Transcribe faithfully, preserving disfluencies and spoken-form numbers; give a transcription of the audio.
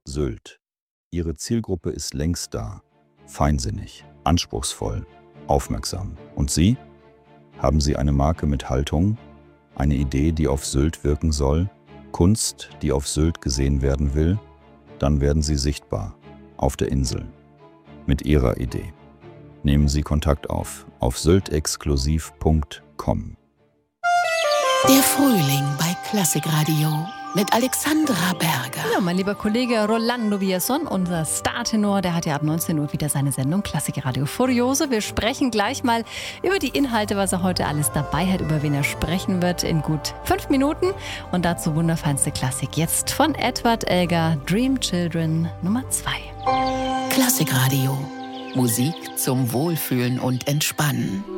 Sylt. Ihre Zielgruppe ist längst da. Feinsinnig, anspruchsvoll, aufmerksam. Und Sie? Haben Sie eine Marke mit Haltung? Eine Idee, die auf Sylt wirken soll? Kunst, die auf Sylt gesehen werden will? Dann werden Sie sichtbar. Auf der Insel. Mit Ihrer Idee. Nehmen Sie Kontakt auf auf syltexklusiv punkt com. Der Frühling bei Klassikradio mit Alexandra Berger. Ja, mein lieber Kollege Rolando Villazón, unser Startenor, der hat ja ab neunzehn Uhr wieder seine Sendung Klassikradio Furioso. Wir sprechen gleich mal über die Inhalte, was er heute alles dabei hat, über wen er sprechen wird in gut fünf Minuten. Und dazu wunderfeinste Klassik jetzt von Edward Elgar, Dream Children Nummer zwei. Klassikradio. Musik zum Wohlfühlen und Entspannen.